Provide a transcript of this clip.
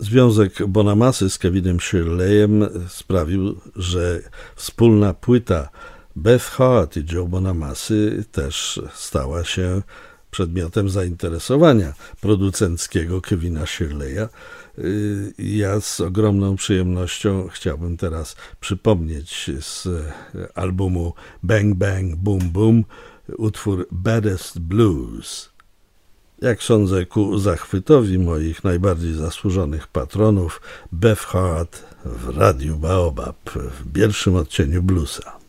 Związek Bonamassy z Kevinem Shirleyem sprawił, że wspólna płyta Beth Hart i Joe Bonamassy też stała się przedmiotem zainteresowania producenckiego Kevina Shirleya. Ja z ogromną przyjemnością chciałbym teraz przypomnieć z albumu Bang Bang Boom Boom utwór Baddest Blues. Jak sądzę, ku zachwytowi moich najbardziej zasłużonych patronów, Beth Hart w Radiu Baobab w pierwszym odcieniu bluesa.